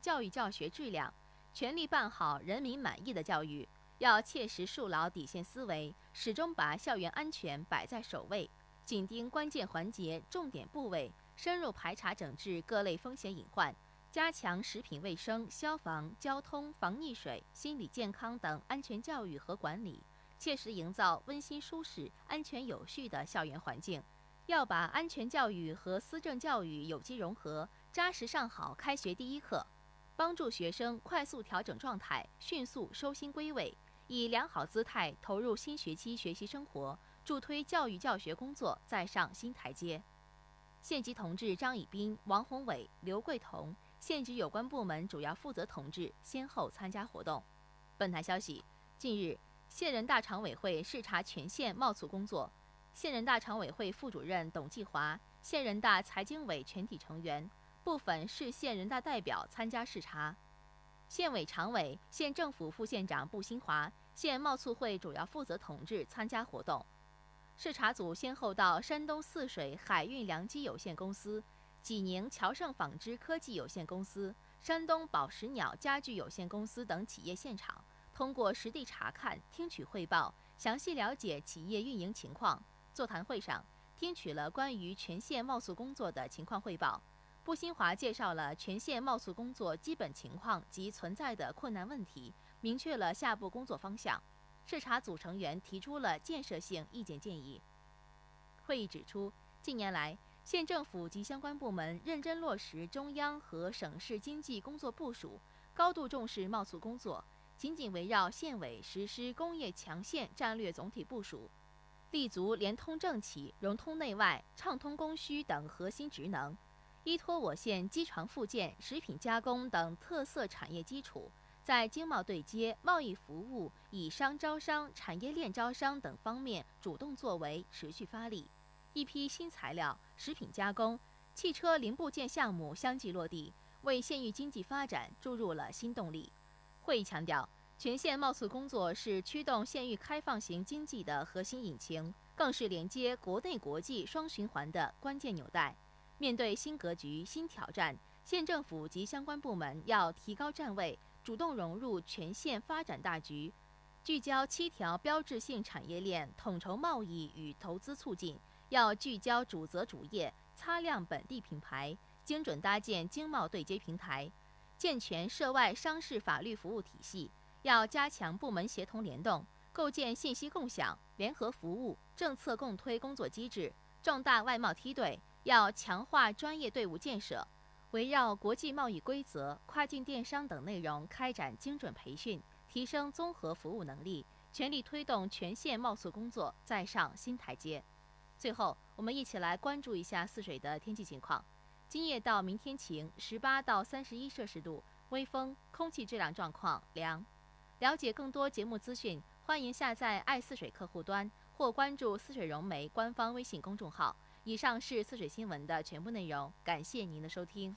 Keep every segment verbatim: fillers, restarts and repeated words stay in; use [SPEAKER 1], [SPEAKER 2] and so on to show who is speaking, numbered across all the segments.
[SPEAKER 1] 教育教学质量，全力办好人民满意的教育。要切实树牢底线思维，始终把校园安全摆在首位，紧盯关键环节、重点部位，深入排查整治各类风险隐患，加强食品卫生、消防、交通、防溺水、心理健康等安全教育和管理，切实营造温馨舒适、安全有序的校园环境。要把安全教育和思政教育有机融合，扎实上好开学第一课，帮助学生快速调整状态，迅速收心归位，以良好姿态投入新学期学习生活，助推教育教学工作再上新台阶。县级同志张以斌、王宏伟、刘桂彤，县级有关部门主要负责同志先后参加活动。本台消息，近日，县人大常委会视察全县贸促工作，县人大常委会副主任董继华、县人大财经委全体成员、部分市县人大代表参加视察。县委常委、县政府副县长布新华、县贸促会主要负责同志参加活动。视察组先后到山东泗水海运良机有限公司、济宁侨盛纺织科技有限公司、山东宝石鸟家具有限公司等企业现场，通过实地查看、听取汇报，详细了解企业运营情况。座谈会上，听取了关于全县贸促工作的情况汇报。布新华介绍了全县贸促工作基本情况及存在的困难问题，明确了下步工作方向。视察组成员提出了建设性意见建议。会议指出，近年来，县政府及相关部门认真落实中央和省市经济工作部署，高度重视贸促工作，紧紧围绕县委实施工业强县战略总体部署，立足联通政企、融通内外、畅通供需等核心职能，依托我县机床附件、食品加工等特色产业基础，在经贸对接、贸易服务、以商招商、产业链招商等方面主动作为，持续发力。一批新材料、食品加工、汽车零部件项目相继落地，为县域经济发展注入了新动力。会议强调，全县贸促工作是驱动县域开放型经济的核心引擎，更是连接国内国际双循环的关键纽带。面对新格局、新挑战，县政府及相关部门要提高站位，主动融入全县发展大局，聚焦七条标志性产业链，统筹贸易与投资促进。要聚焦主责主业，擦亮本地品牌，精准搭建经贸对接平台，健全涉外商事法律服务体系。要加强部门协同联动，构建信息共享、联合服务、政策共推工作机制。重大外贸梯队要强化专业队伍建设，围绕国际贸易规则、跨境电商等内容开展精准培训，提升综合服务能力，全力推动全县贸促工作再上新台阶。最后，我们一起来关注一下泗水的天气情况。今夜到明天晴，十八到三十一摄氏度，微风，空气质量状况良。了解更多节目资讯，欢迎下载爱泗水客户端或关注泗水融媒官方微信公众号。以上是泗水新闻的全部内容，感谢您的收听。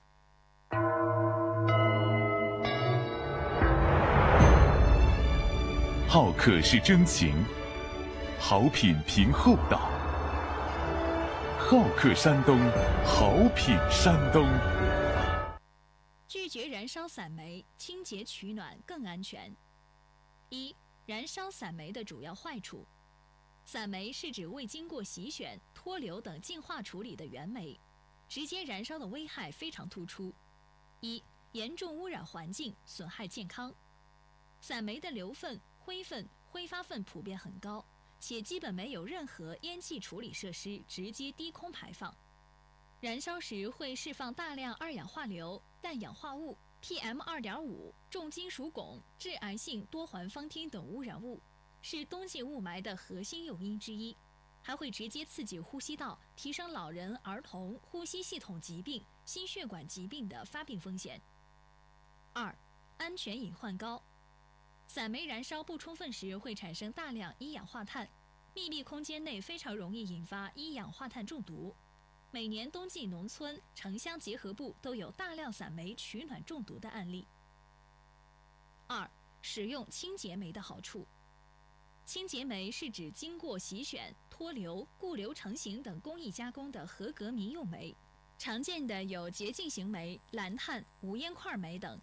[SPEAKER 2] 好客是真情，好品凭厚道。好客山东，好品山东。
[SPEAKER 3] 拒绝燃烧散煤，清洁取暖更安全。一、燃烧散煤的主要坏处。散煤是指未经过洗选、脱硫等净化处理的原煤，直接燃烧的危害非常突出。一、严重污染环境，损害健康。散煤的硫分、灰分、挥发分普遍很高，且基本没有任何烟气处理设施直接低空排放。燃烧时会释放大量二氧化硫、氮氧化物、P M 二点五、重金属汞、致癌性多环芳烃等污染物，是冬季雾霾的核心诱因之一，还会直接刺激呼吸道，提升老人、儿童呼吸系统疾病、心血管疾病的发病风险。二、安全隐患高。散煤燃烧不充分时会产生大量一氧化碳，密闭空间内非常容易引发一氧化碳中毒。每年冬季农村、城乡结合部都有大量散煤取暖中毒的案例。二、使用清洁煤的好处。清洁煤是指经过洗选、脱硫、固硫成型等工艺加工的合格民用煤，常见的有洁净型煤、蓝碳、无烟块煤等。